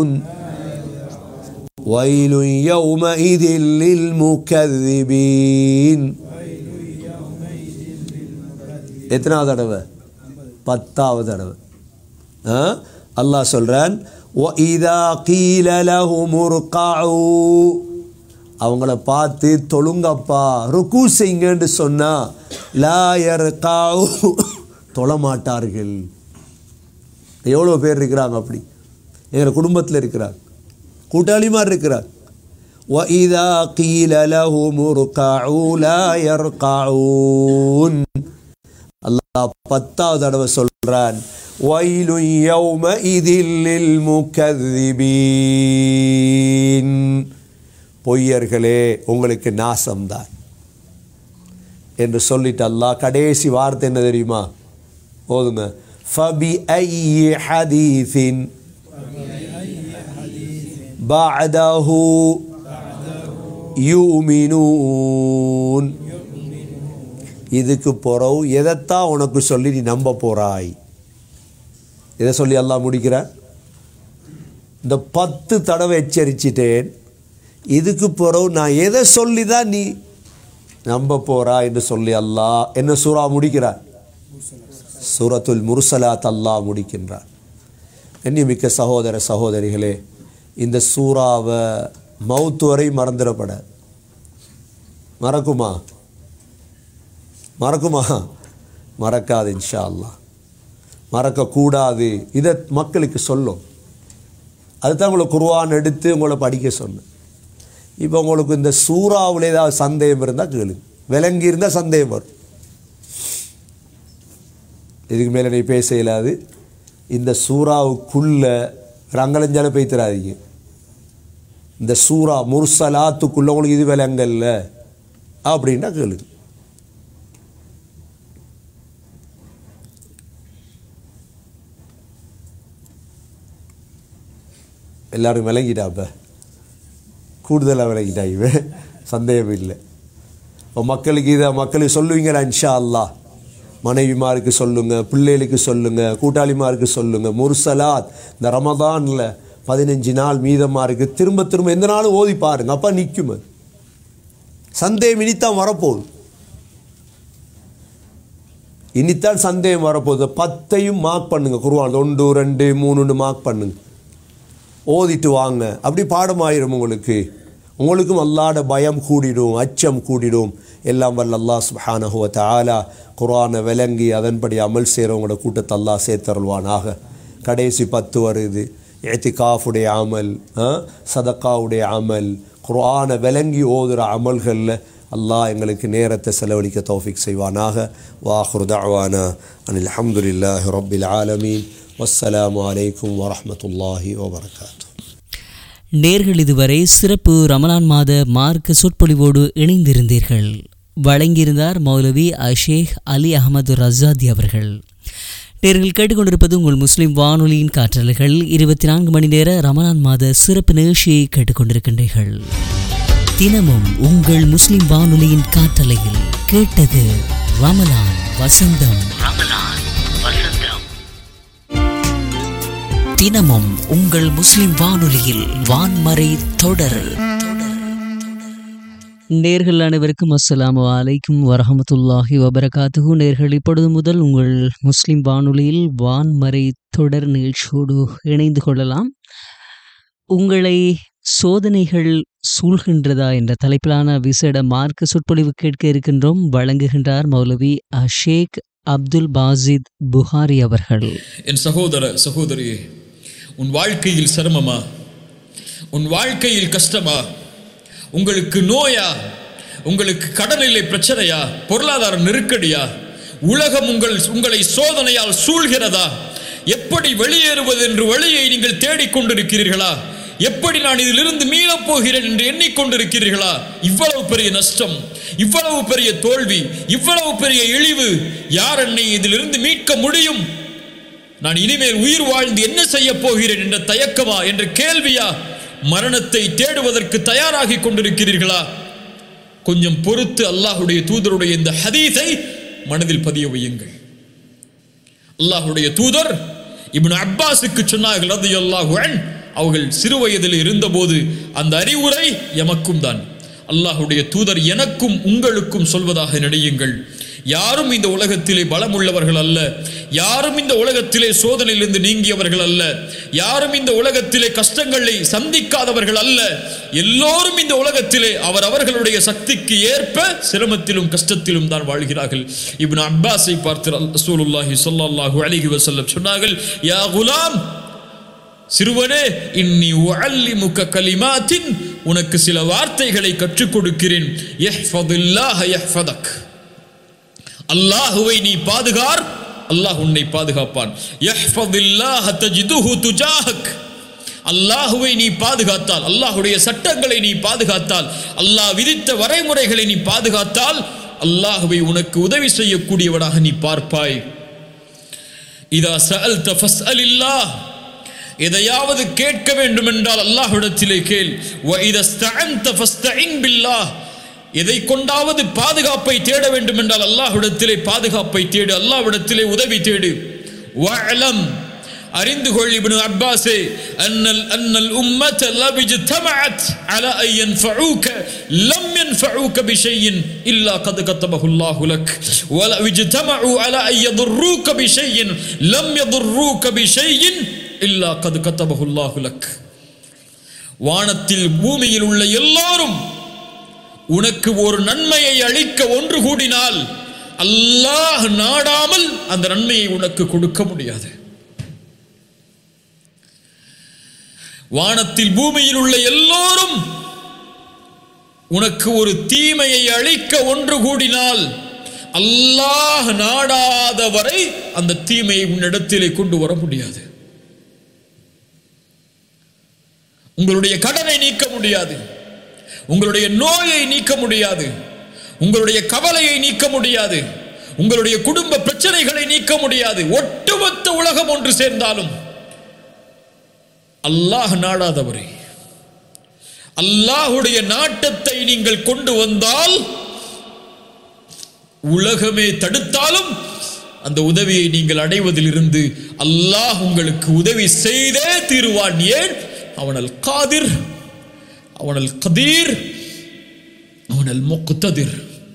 ويل يومئذ للمكذبين. எத்தனாவது தடவை? 10வது தடவை. அல்லாஹ் சொல்றான், وَإِذَا قِيلَ لَهُمُ ارْكَعُوا, அவங்கள பார்த்து தொழுங்கப்பா, ருக்கு செய்யுங்கன்னு சொன்னா, லா யர்கஉ, தொழமாட்டார்கள். எவ்வளோ பேர் இருக்கிறாங்க அப்படி? எங்கள் குடும்பத்தில் இருக்கிறார், கூட்டாளிமார் இருக்கிறார். وَإِذَا قِيلَ لَهُمُ ارْكَعُوا لَا يَرْكَعُونَ. அல்லாஹ் 10வது தடவை சொல்றான், وَيْلٌ يَوْمَئِذٍ لِلْمُكَذِّبِينَ. பொய்யர்களே, உங்களுக்கு நாசம்தான் என்று சொல்லிட்டு அல்லாஹ் கடைசி வார்த்தை என்ன தெரியுமா? ஓதுங்க. فَبِأَيِّ حَدِيثٍ بَعْدَهُ يُؤْمِنُونَ. இதுக்கு பிறகு எதைத்தான் உனக்கு சொல்லி நீ நம்ப போறாய்? இதை சொல்லி அல்லாஹ் முடிக்கிறார். இந்த 10 தடவை எச்சரிச்சிட்டேன், இதுக்கு பிறகு நான் எதை சொல்லி தான் நீ நம்ப போறா என்று சொல்லி அல்லாஹ் என்ன சூரா முடிக்கிறார்? சூரத்துல் முர்சலாத் அல்லாஹ் முடிக்கின்றார். கண்ணியமிக்க சகோதர சகோதரிகளே, இந்த சூறாவை மவுத் வரை மறந்துடப்பட மறக்குமா? மறக்காது இன்ஷா அல்லாஹ். மறக்கக்கூடாது. இதை மக்களுக்கு சொல்லும். அதுதான் உங்களை குர்ஆன் எடுத்து உங்களை படிக்க சொன்னேன். இப்போ உங்களுக்கு இந்த சூறாவில் ஏதாவது சந்தேகம் இருந்தால் கேளு, விளங்கி இருந்தால் சந்தேகம் வரும். இதுக்கு மேலே நீ பேச இயலாது. இந்த சூறாவுக்குள்ள ரங்கலஞ்சால பேய்த்திராதீங்க. இந்த சூறா முர்சலாத்துக்குள்ள உங்களுக்கு இது விளங்கல்ல அப்படின்னா கேளு. எல்லாரும் விளங்கிட்டா? இப்போ கூடுதலாக விளங்கிட்டா? இவன் சந்தேகம் இல்லை. இப்போ மக்களுக்கு சொல்லுவீங்களா? இன்ஷா அல்லாஹ் மனைவிமாருக்கு சொல்லுங்கள், பிள்ளைகளுக்கு சொல்லுங்கள், கூட்டாளிமாருக்கு சொல்லுங்கள். முர்சலாத் இந்த ரமதானில் 15 நாள் மீதமாக இருக்குது. திரும்ப திரும்ப எந்த நாளும் ஓதி பாருங்க, அப்போ நிற்கும். அது சந்தேகம் இனித்தான் வரப்போகுது. இனித்தான் சந்தேகம் வரப்போகுது. 10ஐயும் மார்க் பண்ணுங்க. குர்ஆன் 1 2 3 மார்க் பண்ணுங்க, ஓதிட்டு வாங்க. அப்படி பாடமாயிரும் உங்களுக்கும் அல்லாஹ்ட பயம் கூடிடும், அச்சம் கூடிடும். எல்லாம் வல்ல அல்லாஹ் சுப்ஹானஹு வ தஆலா குர்ஆனை விளங்கி அதன்படி அமல் செய்கிறவங்களோட கூட்டத்தை அல்லாஹ் சேர்த்தருள்வானாக. கடைசி 10 வருது. இஅ்திகாஃபுடைய அமல், சதக்காவுடைய அமல், குர்ஆனை விளங்கி ஓதுகிற அமல்களில் அல்லாஹ் எங்களுக்கு நேரத்தை செலவழிக்க தௌஃபீக் செய்வானாக. வாஹிரு தஅவானா அனில் ஹம்துலில்லாஹி ரப்பில் ஆலமீன். வஸ்ஸலாமு அலைக்கும் வரஹ்மத்துல்லாஹி வபரகாத்துஹு. நேர்கள் இதுவரை சிறப்பு ரமலான் மாத மார்க்க சொற்பொழிவோடு இணைந்திருந்தீர்கள். வழங்கியிருந்தார் மௌலவி ஷேக் அலி அஹமது ரஸாதி அவர்கள். நேர்கள் கேட்டுக்கொண்டிருப்பது உங்கள் முஸ்லிம் வானொலியின் காற்றலைகள். 24 மணி நேர ரமலான் மாத சிறப்பு நிகழ்ச்சியை கேட்டுக்கொண்டிருக்கின்றீர்கள். தினமும் உங்கள் முஸ்லிம் வானொலியின் காற்றலையில் கேட்டது ரமலான் வசந்தம். தினமும் உங்கள் முஸ்லிம் வானொலியில் வான்மறை தொடர். நேர்கள் அனைவருக்கும் அஸ்ஸலாமு அலைக்கும் வரஹமத்துல்லாஹி வபரகாத்துஹு. நேர்கள் இப்பொழுது முதல் உங்கள் முஸ்லிம் வானொலியில் வான்மறை தொடர் நிகழ்ச்சியோடு இணைந்து கொள்ளலாம். உங்களை சோதனைகள் சூழ்கின்றதா என்ற தலைப்பிலான விசேட மார்க்க சொற்பொழிவு கேட்க இருக்கின்றோம். வழங்குகின்றார் மௌலவி ஷேக் அப்துல் பாசித் புகாரி அவர்கள். என் சகோதர சகோதரியே, உன் வாழ்க்கையில் சிரமமா? உன் வாழ்க்கையில் கஷ்டமா? உங்களுக்கு நோயா? உங்களுக்கு கடனிலை பிரச்சனையா? பொருளாதார நெருக்கடியா? உலகம் உங்களை சோதனையால் சூழ்கிறதா? எப்படி வெளியேறுவது என்று வழியை நீங்கள் தேடிக்கொண்டிருக்கிறீர்களா? எப்படி நான் இதிலிருந்து மீளப் போகிறேன் என்று எண்ணிக்கொண்டிருக்கிறீர்களா? இவ்வளவு பெரிய நஷ்டம், இவ்வளவு பெரிய தோல்வி, இவ்வளவு பெரிய இழிவு, யார் என்னை இதிலிருந்து மீட்க முடியும்? நான் இனிமேல் உயிர் வாழ்ந்து என்ன செய்ய போகிறேன் என்ற தயக்கமா, என்ற கேள்வியா? மரணத்தை தேடுவதற்கு தயாராகி கொண்டிருக்கிறீர்களா? கொஞ்சம் பொறுத்து அல்லாஹுடைய தூதருடைய இந்த ஹதீஸை மனதில் பதிய வையுங்கள். அல்லாஹுடைய தூதர் இப்னு அப்பாஸுக்கு சொன்னார்கள் ரலியல்லாஹு அன்ஹு, அவர்கள் சிறு வயதில் இருந்தபோது அந்த அறிவுரை எமக்கும் தான். அல்லாஹ்வுடைய தூதர் எனக்கும் உங்களுக்கும் சொல்வதாக நினையுங்கள், யாரும் இந்த உலகத்திலே பலம் உள்ளவர்கள் அல்ல, யாரும் இந்த உலகத்திலே சோதனையிலிருந்து நீங்கியவர்கள் அல்ல, யாரும் இந்த உலகத்திலே கஷ்டங்களை சந்திக்காதவர்கள் அல்ல. எல்லோரும் இந்த உலகத்திலே அவர்களுடைய சக்திக்கு ஏற்ப சிரமத்திலும் கஷ்டத்திலும் தான் வாழ்கிறார்கள். இப்னு அப்பாஸை பார்த்து ரசூலுல்லாஹி ஸல்லல்லாஹு அலைஹி வஸல்லம் சொன்னார்கள், யா குலாம், சிறுவனே, இன்னி உஅல்லிமுக கலிமாத்தின், உனக்கு சில வார்த்தைகளை கற்றுக் கொடுக்கிறேன். யஹ்ஃபதுல்லாஹ யஹ்ஃபதக், அல்லாஹுவை நீ பாதுகார், அல்லாஹ் உன்னை பாதுகாப்பான். யஹ்ஃபதுல்லாஹ தஜிதுஹு துஜாஹக், அல்லாஹுவை நீ பாதுகாத்தால், அல்லாஹுடைய சட்டங்களை நீ பாதுகாத்தால், அல்லாஹ் விதித்த வரைமுறைகளை நீ பாதுகாத்தால், அல்லாஹுவை உனக்கு உதவி செய்யக்கூடியவனாக நீ பார்ப்பாய். இதா சஅல்த ஃபஸ்அலில்லாஹ், எதையாவது கேட்க வேண்டும் என்றால் அல்லாஹ்விடத்திலே கேள். வ இதா ஸ்தஅன்த ஃபஸ்தஇன் பில்லாஹ், எதை கொண்டாவது பாதுகாப்பை தேட வேண்டும் என்றால் அல்லாஹ்விடத்திலே பாதுகாப்பை தேடு, அல்லாஹ்விடத்திலே உதவி தேடு. வஅலம், அறிந்து கொள் இப்னு அப்பாஸே, அன்னல் உம்மத லபிஜ்தமஅத் அலா அன் யன்ஃபஊக லம் யன்ஃபஊக பிஷைஇன் இல்லா கத் கதபஹு அல்லாஹு லக் வல விஜ்தமஉ அலா அன் யதுர்ரூக பிஷைஇன் லம் யதுர்ரூக பிஷைஇன் இல்லா கத் கதபஹு அல்லாஹு லக். வானத்தில் பூமியில் உள்ள எல்லாரும் உனக்கு ஒரு நன்மையை அளிக்க ஒன்று கூடினால் அல்லாஹ் நாடாமல் அந்த நன்மையை உனக்கு கொடுக்க முடியாது. வானத்தில் பூமியில் உள்ள எல்லோரும் உனக்கு ஒரு தீமையை அளிக்க ஒன்று கூடினால் அல்லாஹ் நாடாத வரை அந்த தீமையை உன்னிடத்திலே கொண்டு வர முடியாது. உங்களுடைய கடனை நீக்க முடியாது, உங்களுடைய நோயை நீக்க முடியாது, உங்களுடைய கவலையை நீக்க முடியாது, உங்களுடைய குடும்ப பிரச்சனைகளை நீக்க முடியாது. ஒட்டுமொத்த உலகம் ஒன்று சேர்ந்தாலும் அல்லாஹ் நாடாதவரை, அல்லாஹுடைய நாட்டத்தை நீங்கள் கொண்டு வந்தால் உலகமே தடுத்தாலும் அந்த உதவியை நீங்கள் அடைவதில் இருந்து அல்லாஹ் உங்களுக்கு உதவி செய்தே தீருவான். ஏன்? அவனல் காதிர், அவனல் கதீர், அவனல் முக்ததிர்.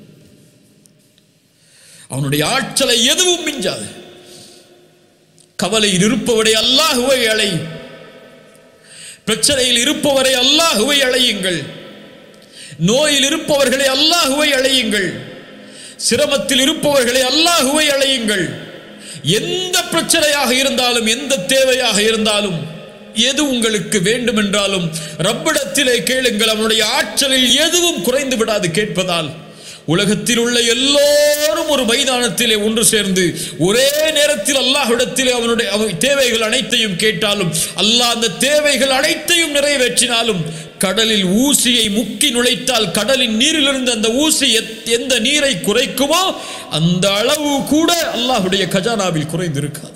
அவனுடைய ஆற்றலை எதுவும் மிஞ்சாது. கவலையில் இருப்பவரை அல்லாஹுவை அழை, பிரச்சனையில் இருப்பவரை அல்லாஹுவை அழையுங்கள், நோயில் இருப்பவர்களை அல்லாஹுவை அழையுங்கள், சிரமத்தில் இருப்பவர்களை அல்லாஹுவை அழையுங்கள். எந்த பிரச்சனையாக இருந்தாலும், எந்த தேவையாக இருந்தாலும், எது உங்களுக்கு வேண்டும் என்றாலும் ரப்பிடத்திலே கேளுங்கள். அவனுடைய ஆற்றலில் எதுவும் குறைந்து விடாது கேட்பதால். உலகத்தில் உள்ள எல்லோரும் ஒரு மைதானத்திலே ஒன்று சேர்ந்து ஒரே நேரத்தில் அல்லாஹ்விடத்திலே அவனுடைய தேவைகள் அனைத்தையும் கேட்டாலும், அல்லாஹ் அந்த தேவைகள் அனைத்தையும் நிறைவேற்றினாலும், கடலில் ஊசியை முக்கி நுழைத்தால் கடலின் நீரிலிருந்து அந்த ஊசி எந்த நீரை குறைக்குமோ அந்த அளவு கூட அல்லாஹ்வுடைய கஜானாவில் குறைந்திருக்காது.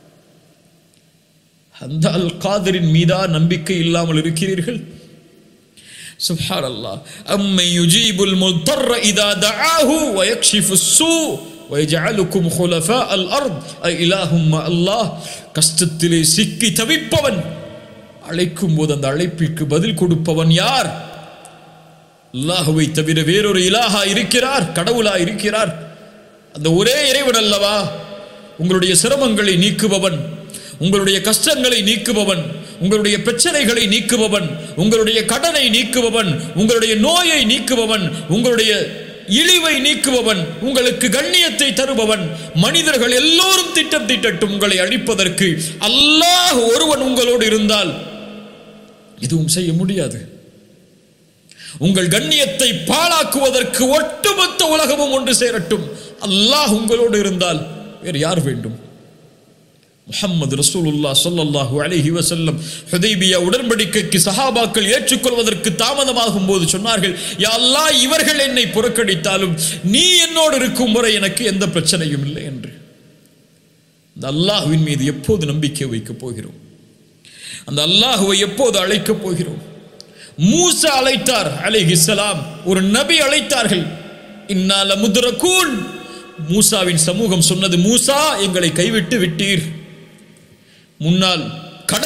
அந்த அல் காதிரின் மீதா நம்பிக்கை இல்லாமல் இருக்கிறீர்கள்? சுப்ஹானல்லாஹ். அம்மை யுஜீபுல் முத்தர்ர இதா தஆஹு வ யக்ஷிஃபுஸ் ஸூ வ யஜஅலுக்கும் குலஃபா அல் அர்த் இலாஹும் அல்லாஹ். கஷ்டத்திலே சிக்கி தவிப்பவன் அழைக்கும் போது அந்த அழைப்பிற்கு பதில் கொடுப்பவன் யார்? அல்லாஹ்வை தவிர வேறொரு இலாஹா இருக்கிறார்? கடவுளா இருக்கிறார்? அந்த ஒரே இறைவன் அல்லவா உங்களுடைய சிரமங்களை நீக்குபவன், உங்களுடைய கஷ்டங்களை நீக்குபவன், உங்களுடைய பிரச்சனைகளை நீக்குபவன், உங்களுடைய கடனை நீக்குபவன், உங்களுடைய நோயை நீக்குபவன், உங்களுடைய இழிவை நீக்குபவன், உங்களுக்கு கண்ணியத்தை தருபவன். மனிதர்கள் எல்லோரும் திட்டம் தீட்டட்டும் உங்களை அழிப்பதற்கு, அல்லாஹ் ஒருவன் உங்களோடு இருந்தால் எதுவும் செய்ய முடியாது. உங்கள் கண்ணியத்தை பாழாக்குவதற்கு ஒட்டுமொத்த உலகமும் ஒன்று சேரட்டும், அல்லாஹ் உங்களோடு இருந்தால் வேறு யார் வேண்டும்? முஹம்மது ரசூலுல்லாஹ் ஸல்லல்லாஹு அலைஹி வஸல்லம் ஹுதைபியா உடன்படிக்கைக்கு சஹாபாக்கள் ஏற்றுக்கொள்வதற்கு தாமதமாகும் போது சொன்னார்கள், யா அல்லாஹ், இவர்கள் என்னை புறக்கணித்தாலும் நீ என்னோடு இருக்கும் வரை எனக்கு எந்த பிரச்சனையும் இல்லை என்று. அந்த அல்லாஹ்வின் மீது எப்போது நம்பிக்கை வைக்கப் போகிறோம்? அந்த அல்லாஹ்வை எப்போது அழைக்கப் போகிறோம்? மூசா அழைத்தார் அலைஹிஸ்ஸலாம், ஒரு நபி அழைத்தார்கள். இன்னா லமுத்ரகூன். மூசாவின் சமூகம் சொன்னது, மூசா, எங்களை கைவிட்டு விட்டீர். முன்னால் கடல்,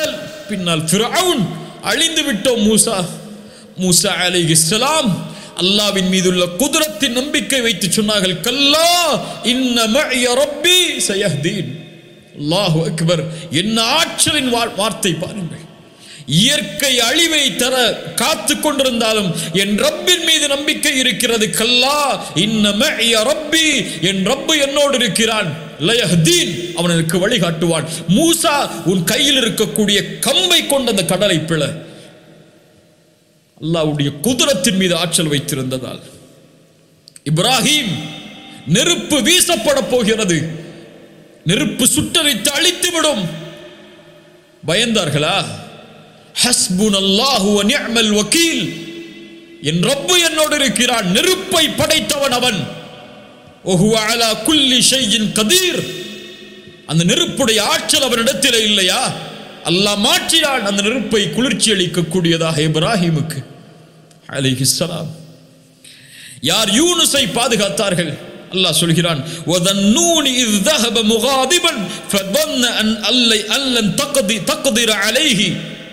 பின்னால் ஃபிரௌன் அழிந்து விட்டோம் மூசா அலைஹிஸ்ஸலாம் அல்லாஹ்வின் மீதுள்ள குத்ரத்தின் நம்பிக்கை வைத்து சொன்னார்கள், கல்லா இன்ன மஇய ரப்பி சயஹ்தீன். அல்லாஹு அக்பர். என்ன ஆற்றலின் வார்த்தை பாருங்கள். இயற்கை அழிவை தர காத்து கொண்டிருந்தாலும் என் ரப்பின் மீது நம்பிக்கை இருக்கிறது. கல்லா இன்ன மஇய ரப்பி, என் ரப்பு என்னோடு இருக்கிறான். லயஹ்தீன், அவன் எனக்கு வழிகாட்டுவான். மூசா, உன் கையில் இருக்கக்கூடிய கம்பை கொண்ட அந்த கடலை பிள. அல்லாஹ்வுடைய குத்ரத்தின் மீது ஆற்றல் வைத்திருந்ததால். இப்ராஹிம், நெருப்பு வீசப்பட போகிறது, நெருப்பு சுட்டரித்து அழித்துவிடும். பயந்தார்களா? ஹஸ்புனல்லாஹு வ நிஅமல் வக்கீல், என் ரப்பு என்னோடு இருக்கிறான், நெருப்பை படைத்தவன் அவன். வஹுவ அலா குல்லி ஷைஇன் கதீர், அந்த நெருப்புடைய ஆற்றல் அவனிடத்தில் இல்லையா? அல்லாஹ் மாற்றினான் அந்த நெருப்பை குளிர்ச்சி அளிக்கக்கூடியதாக இப்ராஹிமுக்கு அலைஹிஸ்ஸலாம். யார் யூனுஸை பாதுகாத்தார்கள்? அல்லாஹ் சொல்கிறான், வதன்னூனி இஸ் ذهب مغاضبا فظن ان لن تقدر عليه.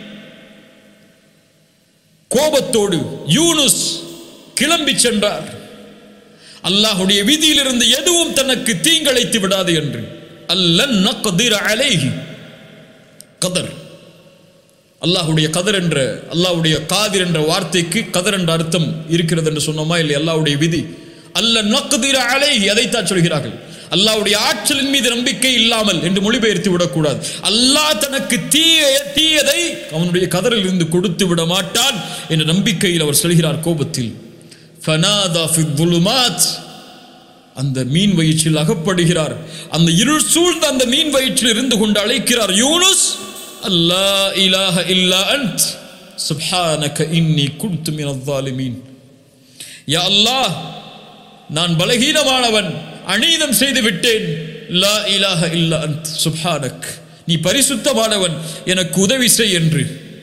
கோபத்தோடு யூனுஸ் கிளம்பி சென்றார். அல்லாஹ்வுடைய விதியிலிருந்து எதுவும் தனக்கு தீங்கிழைத்து விடாது என்று. அல்லன் நக்திர அலைஹி, கதர், அல்லாஹ்வுடைய கதர் என்ற, அல்லாஹ்வுடைய காதிர் என்ற வார்த்தைக்கு கதர் என்ற அர்த்தம் இருக்கிறது என்று சொன்னோமா இல்லை? அல்லாஹ்வுடைய விதி. அல்ல நக்திர அலைஹி, அதைத்தான் சொல்கிறார்கள். அல்லாஹ்வுடைய ஆற்றலின் மீது நம்பிக்கை இல்லாமல் என்று மொழிபெயர்த்து விடக்கூடாது. அல்லாஹ் தனக்கு தீயதை அவனுடைய கதரில் இருந்து கொடுத்து விட மாட்டான் என்ற நம்பிக்கையில் அவர் சொல்கிறார் கோபத்தில். ஃபனாதா ஃபில் ظுலுமாத், அந்த மீன் வயிற்றில் அகப்படுகிறார். அந்த இருள் சூழ்ந்த அந்த மீன் வயிற்றில் இருந்து கொண்டு அழைக்கிறார், யூனுஸ், அல்லா இலாஹ இல்லா அன்த் சுப்ஹானக இன்னி குன்து மினல் ஸாலிமீன். யா அல்லாஹ், நான் பலகீனமானவன், அநீதம் செய்து விட்டேன். லா இலாஹ இல்லா அன்த் சுப்ஹானக், நீ பரிசுத்தமானவன், எனக்கு உதவி செய் என்று.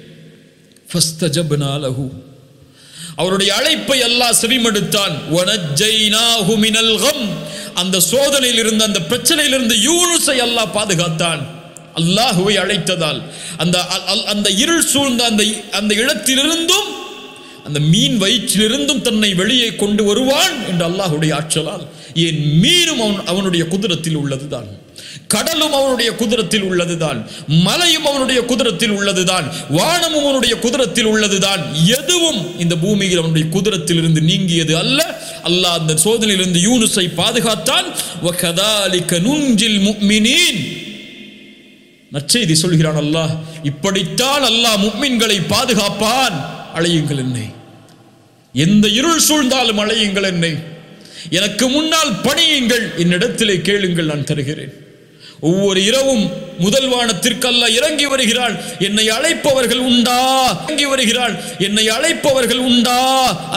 ஃபஸ்தஜப்னா லஹு, அவருடைய அழைப்பை அல்லாஹ் செவிமடுத்தான். வனஜ்ஜைனாஹு மினல் கம், அந்த சோதனையில் இருந்த, அந்த பிரச்சனையில் இருந்து யூனுஸை அல்லாஹ் பாதுகாத்தான். அல்லாஹுவை அழைத்ததால் அந்த இருள் சூழ்ந்த அந்த இடத்திலிருந்தும், அந்த மீன் வயிற்றிலிருந்தும் தன்னை வெளியே கொண்டு வருவான் என்று அல்லாஹுடைய ஆற்றலால். ஏன் மீனும் அவனுடைய குதிரத்தில் உள்ளதுதான், கடலும் அவனுடைய குதிரத்தில் உள்ளதுதான், மலையும் அவனுடைய குதிரத்தில் உள்ளதுதான், வானமும் அவனுடைய குதிரத்தில் உள்ளதுதான். எதுவும் இந்த பூமியில் அவனுடைய குதிரத்தில் இருந்து நீங்கியது அல்ல. அல்லாஹ் அந்த சோதனையிலிருந்து யூனுஸை பாதுகாத்தான். வகதாலிக நுஞ்சில் முஃமினீன், நற்செய்தி சொல்கிறான் அல்லாஹ், இப்படித்தான் அல்லாஹ் முஃமின்களை பாதுகாப்பான். அழையுங்கள் என்னை, எந்த இருள் சூழ்ந்தாலும் அழையுங்கள் என்னை, எனக்கு முன்னால் பணியுங்கள், என்னிடத்திலே கேளுங்கள், நான் தருகிறேன். ஒவ்வொரு இரவும் முதல் வானத்திற்கு அல்லாஹ் இறங்கி வருகிறான். என்னை அழைப்பவர்கள் உண்டா? இறங்கி வருகிறான், என்னை அழைப்பவர்கள் உண்டா?